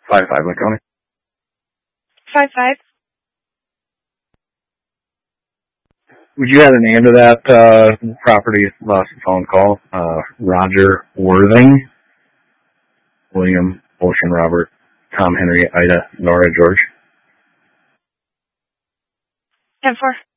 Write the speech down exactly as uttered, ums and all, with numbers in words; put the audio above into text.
Five five, Laconia. Five five. Would you have the name of that uh, property? Lost a phone call. Uh, Roger Worthing, William, Ocean, Robert, Tom, Henry, Ida, Nora, George. Ten four.